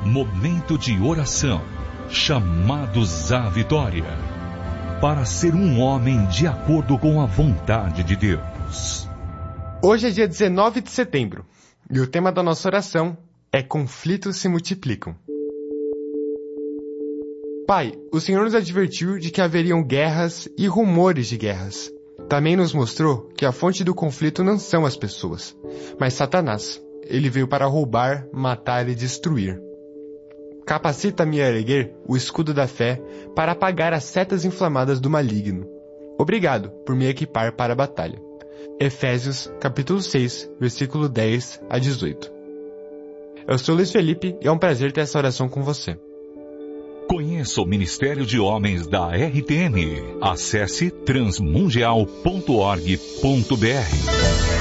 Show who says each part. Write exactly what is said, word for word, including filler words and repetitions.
Speaker 1: Momento de oração. Chamados à vitória. Para ser um homem de acordo com a vontade de Deus.
Speaker 2: Hoje é dia dezenove de setembro. E o tema da nossa oração é conflitos se multiplicam. Pai, o Senhor nos advertiu de que haveriam guerras e rumores de guerras. Também nos mostrou que a fonte do conflito não são as pessoas, mas Satanás. Ele veio para roubar, matar e destruir. Capacita-me a erguer o escudo da fé para apagar as setas inflamadas do maligno. Obrigado por me equipar para a batalha. Efésios, capítulo seis, versículo dez a dezoito. Eu sou Luiz Felipe e é um prazer ter essa oração com você.
Speaker 1: Conheça o Ministério de Homens da R T M. Acesse transmundial ponto org ponto br.